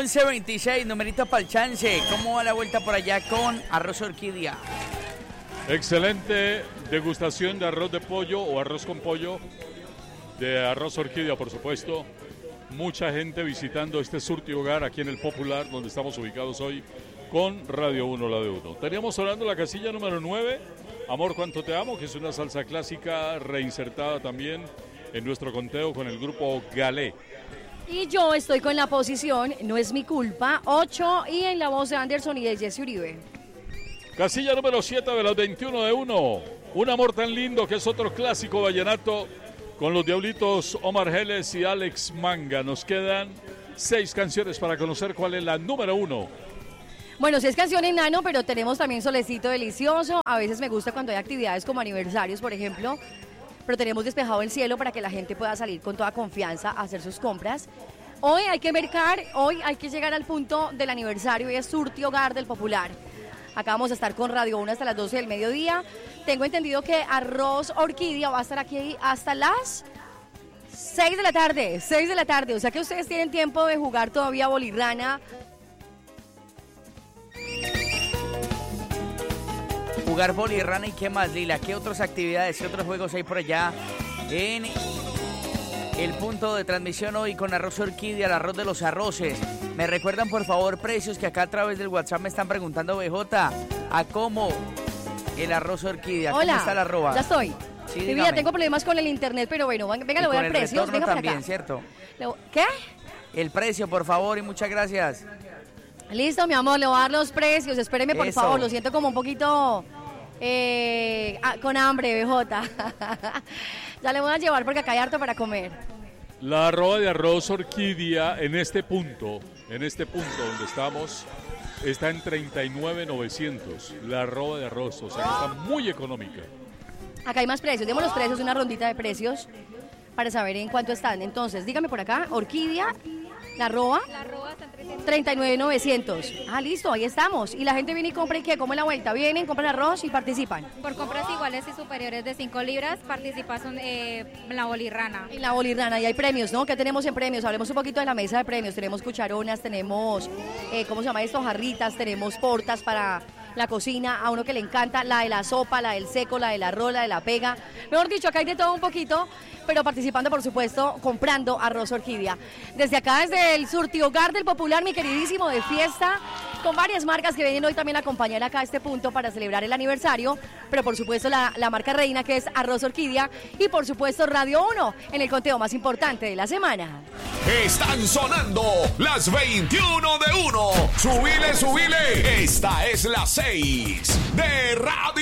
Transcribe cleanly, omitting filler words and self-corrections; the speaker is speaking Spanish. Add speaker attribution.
Speaker 1: 11:26, numerito para el chance. ¿Cómo va la vuelta por allá con arroz orquídea?
Speaker 2: Excelente degustación de arroz de pollo o arroz con pollo, de arroz orquídea, por supuesto. Mucha gente visitando este Surti Hogar aquí en el Popular, donde estamos ubicados hoy con Radio 1, la de 1. Teníamos sonando la casilla número 9, Amor, cuánto te amo, que es una salsa clásica reinsertada también en nuestro conteo con el grupo Galé.
Speaker 3: Y yo estoy con la posición, no es mi culpa, 8, y en la voz de Anderson y de Jesse Uribe.
Speaker 2: Casilla número 7 de las 21 de 1. Un amor tan lindo, que es otro clásico vallenato con los Diablitos Omar Geles y Alex Manga. Nos quedan 6 canciones para conocer cuál es la número 1.
Speaker 3: Bueno, 6 canciones, Nano, pero tenemos también Solecito Delicioso. A veces me gusta cuando hay actividades como aniversarios, por ejemplo, pero tenemos despejado el cielo para que la gente pueda salir con toda confianza a hacer sus compras. Hoy hay que mercar, hoy hay que llegar al punto del aniversario y es Surti Hogar del Popular. Acá vamos a estar con Radio 1 hasta las 12 del mediodía. Tengo entendido que Arroz Orquídea va a estar aquí hasta las 6 de la tarde. 6 de la tarde. O sea que ustedes tienen tiempo de jugar todavía bolirrana.
Speaker 1: Jugar bolirrana y qué más, Lila. ¿Qué otras actividades, qué otros juegos hay por allá en el punto de transmisión hoy con Arroz Orquídea, el arroz de los arroces? Me recuerdan, por favor, precios que acá a través del WhatsApp me están preguntando, BJ, a cómo el arroz orquídea.
Speaker 3: Hola,
Speaker 1: ¿cómo está la arroba?
Speaker 3: Ya estoy.
Speaker 1: Sí,
Speaker 3: Mi vida, tengo problemas con el internet, pero bueno, venga, le voy a dar precios. Venga para
Speaker 1: también,
Speaker 3: acá.
Speaker 1: ¿cierto?
Speaker 3: ¿Qué?
Speaker 1: El precio, por favor, y muchas gracias.
Speaker 3: Listo, mi amor, le voy a dar los precios. Espéreme, por
Speaker 1: Eso.
Speaker 3: favor, lo siento como un poquito con hambre, BJ. Ya le voy a llevar porque acá hay harto para comer.
Speaker 2: La arroba de arroz orquídea en este punto donde estamos, está en 39.900. La arroba de arroz, o sea que está muy económica.
Speaker 3: Acá hay más precios. Demos los precios, una rondita de precios para saber en cuánto están. Entonces, dígame por acá, orquídea, la arroba.
Speaker 4: La arroba está en
Speaker 3: 39.900. Ah, listo, ahí estamos. Y la gente viene y compra, ¿y qué? ¿Cómo es la vuelta? Vienen, compran arroz y participan.
Speaker 4: Por compras iguales y superiores de 5 libras, participas en la bolirrana.
Speaker 3: En la bolirrana, y hay premios, ¿no? ¿Qué tenemos en premios? Hablemos un poquito de la mesa de premios. Tenemos cucharonas, tenemos, ¿cómo se llama esto? Jarritas, tenemos portas para la cocina, a uno que le encanta, la de la sopa, la del seco, la del arroz, la de la pega. Mejor dicho, acá hay de todo un poquito, pero participando, por supuesto, comprando arroz orquídea. Desde acá, desde el Surti Hogar del Popular, mi queridísimo, de fiesta, con varias marcas que vienen hoy también a acompañar acá a este punto para celebrar el aniversario, pero por supuesto la marca reina, que es Arroz Orquídea, y por supuesto Radio 1, en el conteo más importante de la semana.
Speaker 5: Están sonando las 21 de 1. Subile, subile. Esta es la 6 de Radio